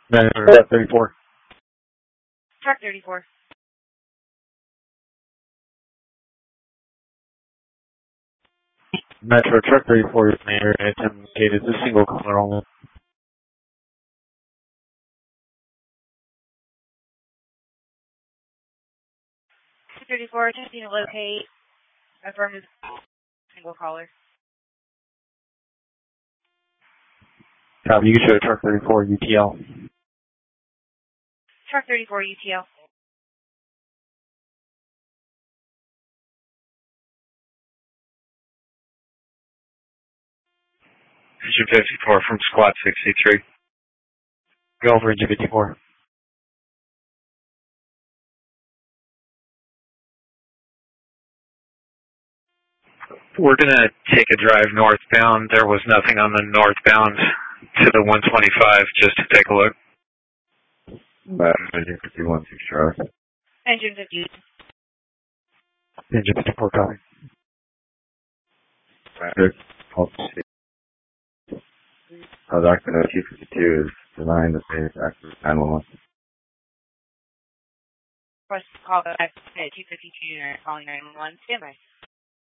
Metro Truck 34. Truck 34. Metro Truck 34 is in the area. Attempting to locate. It's a single caller only. 234, attempting to locate. Affirmative. Single caller. Copy. You can show Truck 34 UTL. Truck 34 UTL. Engine 54 from Squad 63. Go over Engine 54. We're going to take a drive northbound. There was nothing on the northbound to the 125, just to take a look. Engine 51, 6 Charlie. Engine 50. Engine 54, copy. Document 252 is denying the phase active 911. Request call back at 252 calling 911. Stand by.